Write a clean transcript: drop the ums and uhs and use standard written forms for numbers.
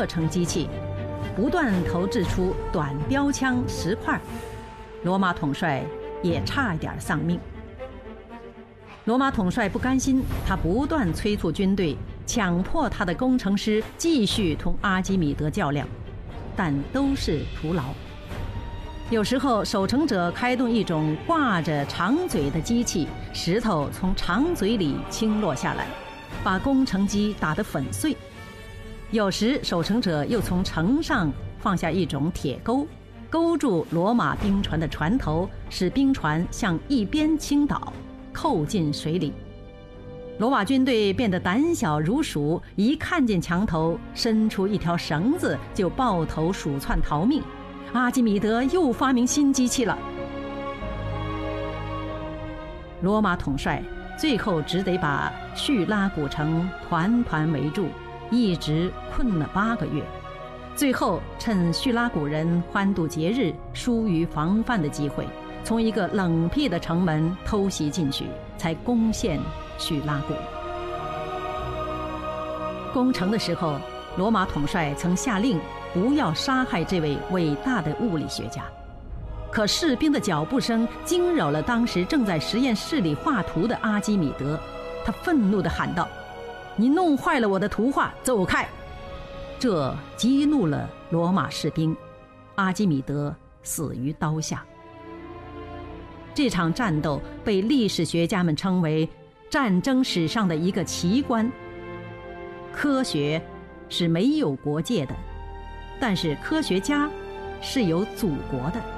射程机器，不断投掷出短标枪10块，罗马统帅也差一点丧命。罗马统帅不甘心，他不断催促军队，强迫他的工程师继续同阿基米德较量，但都是徒劳。有时候守城者开动一种挂着长嘴的机器，石头从长嘴里倾落下来，把工程机打得粉碎。有时守城者又从城上放下一种铁钩，勾住罗马兵船的船头，使兵船向一边倾倒，扣进水里。罗马军队变得胆小如鼠，一看见墙头伸出一条绳子，就抱头鼠窜逃命。阿基米德又发明新机器了。罗马统帅最后只得把叙拉古城团团围住，一直困了8个月。最后趁叙拉古人欢度节日、疏于防范的机会，从一个冷僻的城门偷袭进去，才攻陷叙拉古。攻城的时候，罗马统帅曾下令不要杀害这位伟大的物理学家。可士兵的脚步声惊扰了当时正在实验室里画图的阿基米德，他愤怒地喊道：“你弄坏了我的图画，走开！”这激怒了罗马士兵，阿基米德死于刀下。这场战斗被历史学家们称为战争史上的一个奇观。科学是没有国界的，但是科学家是有祖国的。